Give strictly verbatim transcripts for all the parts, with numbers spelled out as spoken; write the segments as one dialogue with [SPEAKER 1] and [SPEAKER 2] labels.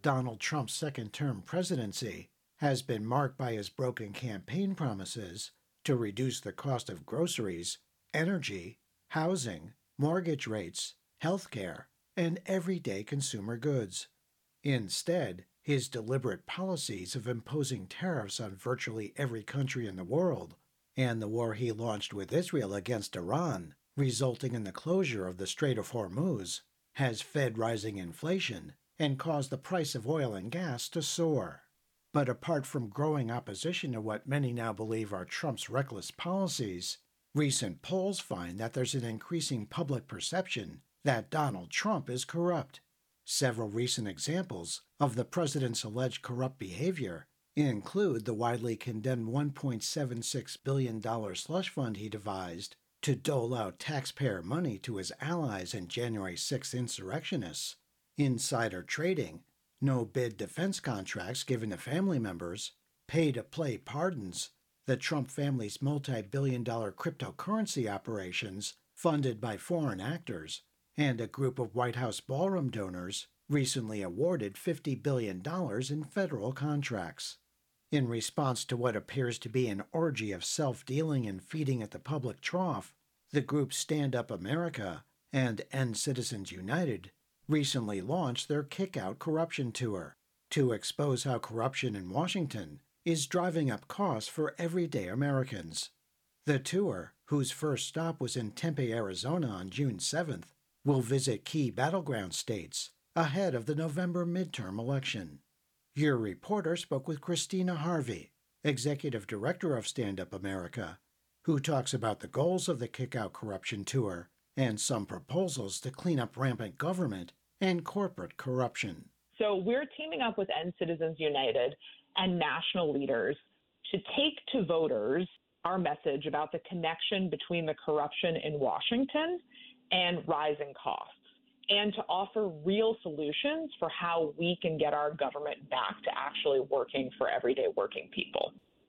[SPEAKER 1] Donald Trump's second-term presidency has been marked by his broken campaign promises to reduce the cost of groceries, energy, housing, mortgage rates, healthcare, and everyday consumer goods. Instead, his deliberate policies of imposing tariffs on virtually every country in the world, and the war he launched with Israel against Iran, resulting in the closure of the Strait of Hormuz, has fed rising inflation and caused the price of oil and gas to soar. But apart from growing opposition to what many now believe are Trump's reckless policies, recent polls find that there's an increasing public perception that Donald Trump is corrupt. Several recent examples of the president's alleged corrupt behavior include the widely condemned one point seven six billion dollars slush fund he devised to dole out taxpayer money to his allies and January sixth insurrectionists, insider trading, no-bid defense contracts given to family members, pay-to-play pardons, the Trump family's multi-billion dollar cryptocurrency operations funded by foreign actors, and a group of White House ballroom donors recently awarded fifty billion dollars in federal contracts. In response to what appears to be an orgy of self-dealing and feeding at the public trough, the groups Stand Up America and End Citizens United recently launched their Kick Out Corruption Tour to expose how corruption in Washington is driving up costs for everyday Americans. The tour, whose first stop was in Tempe, Arizona on June seventh, will visit key battleground states ahead of the November midterm election. Your reporter spoke with Christina Harvey, Executive Director of Stand Up America, who talks about the goals of the Kick Out Corruption Tour and some proposals to clean up rampant government and corporate corruption.
[SPEAKER 2] So we're teaming up with End Citizens United and national leaders to take to voters our message about the connection between the corruption in Washington and rising costs, and to offer real solutions for how we can get our government back to actually working for everyday working people.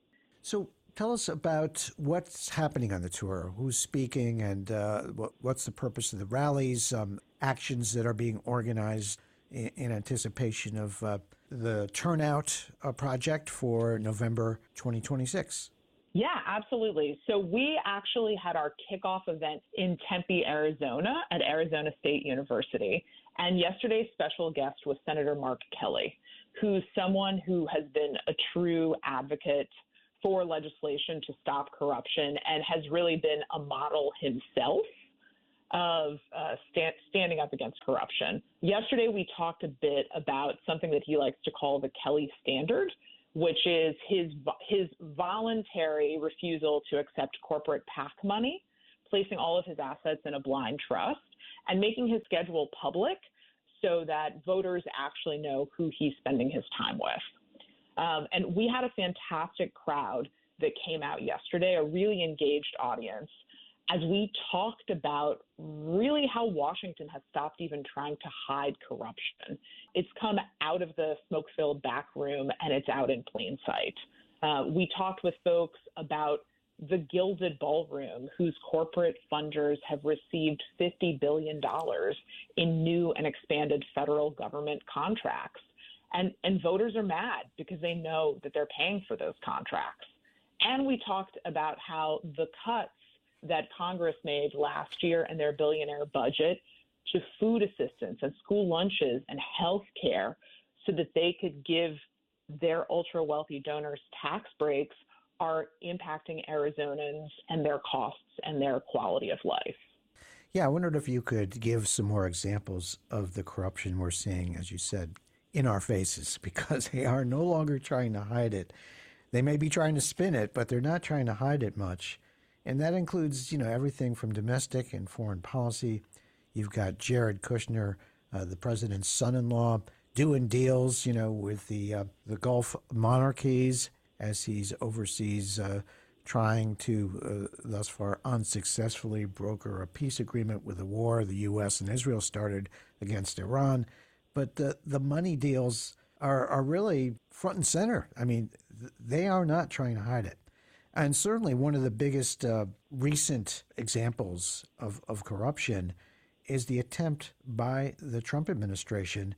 [SPEAKER 1] So tell us about what's happening on the tour, who's speaking, and uh, what's the purpose of the rallies, um, actions that are being organized in, in anticipation of uh, the Turnout uh, project for November twenty twenty-six.
[SPEAKER 2] Yeah, absolutely. So we actually had our kickoff event in Tempe, Arizona at Arizona State University. And yesterday's special guest was Senator Mark Kelly, who's someone who has been a true advocate for legislation to stop corruption and has really been a model himself of uh, stand, standing up against corruption. Yesterday, we talked a bit about something that he likes to call the Kelly Standard, which is his his voluntary refusal to accept corporate PAC money, placing all of his assets in a blind trust, and making his schedule public so that voters actually know who he's spending his time with. Um, and we had a fantastic crowd that came out yesterday, a really engaged audience, as we talked about really how Washington has stopped even trying to hide corruption. It's come out of the smoke-filled back room, and it's out in plain sight. Uh, we talked with folks about the Gilded Ballroom, whose corporate funders have received fifty billion dollars in new and expanded federal government contracts. And, and voters are mad because they know that they're paying for those contracts. And we talked about how the cuts that Congress made last year in their billionaire budget to food assistance and school lunches and health care so that they could give their ultra-wealthy donors tax breaks are impacting Arizonans and their costs and their quality of life.
[SPEAKER 1] Yeah, I wondered if you could give some more examples of the corruption we're seeing, as you said, in our faces, because they are no longer trying to hide it. They may be trying to spin it, but they're not trying to hide it much. And that includes, you know, everything from domestic and foreign policy. You've got Jared Kushner, uh, the president's son-in-law, doing deals, you know, with the uh, the Gulf monarchies as he's overseas uh, trying to, uh, thus far unsuccessfully, broker a peace agreement with the war the U S and Israel started against Iran. But the, the money deals are, are really front and center. I mean, th- they are not trying to hide it. And certainly one of the biggest uh, recent examples of, of corruption is the attempt by the Trump administration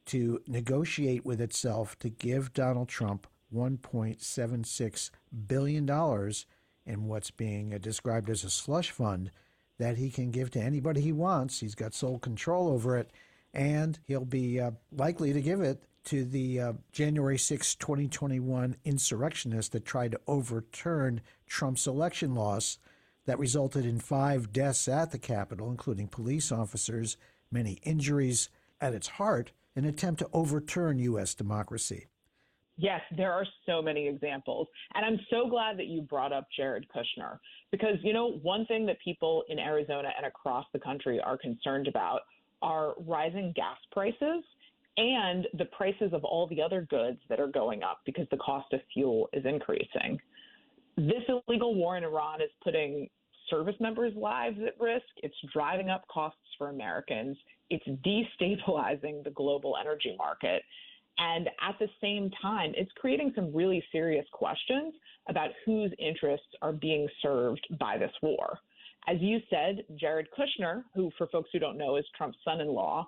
[SPEAKER 1] to negotiate with itself to give Donald Trump one point seven six billion dollars in what's being described as a slush fund that he can give to anybody he wants. He's got sole control over it, and he'll be uh, likely to give it to the uh, January sixth, twenty twenty-one insurrectionists that tried to overturn Trump's election loss that resulted in five deaths at the Capitol, including police officers, many injuries. At its heart, an attempt to overturn U S democracy.
[SPEAKER 2] Yes, there are so many examples. And I'm so glad that you brought up Jared Kushner, because, you know, one thing that people in Arizona and across the country are concerned about are rising gas prices and the prices of all the other goods that are going up because the cost of fuel is increasing. This illegal war in Iran is putting service members' lives at risk. It's driving up costs for Americans. It's destabilizing the global energy market. And at the same time, it's creating some really serious questions about whose interests are being served by this war. As you said, Jared Kushner, who for folks who don't know is Trump's son-in-law,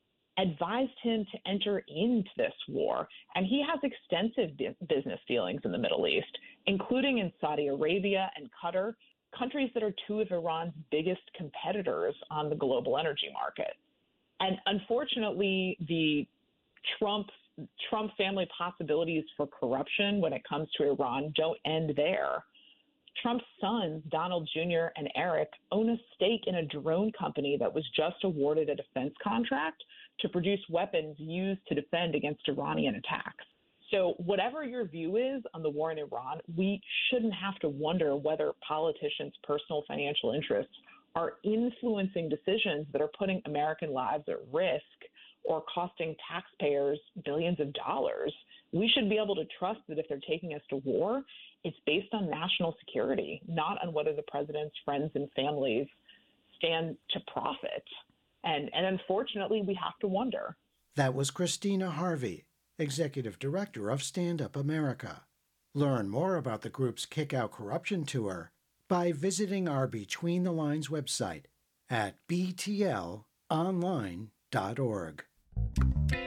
[SPEAKER 2] advised him to enter into this war. And he has extensive business dealings in the Middle East, including in Saudi Arabia and Qatar, countries that are two of Iran's biggest competitors on the global energy market. And unfortunately, the Trump Trump family possibilities for corruption when it comes to Iran don't end there. Trump's sons, Donald Junior and Eric, own a stake in a drone company that was just awarded a defense contract to produce weapons used to defend against Iranian attacks. So whatever your view is on the war in Iran, we shouldn't have to wonder whether politicians' personal financial interests are influencing decisions that are putting American lives at risk or costing taxpayers billions of dollars. We should be able to trust that if they're taking us to war, it's based on national security, not on whether the president's friends and families stand to profit. And, and unfortunately, we have to wonder.
[SPEAKER 1] That was Christina Harvey, Executive Director of Stand Up America. Learn more about the group's Kick Out Corruption Tour by visiting our Between the Lines website at b t l online dot org.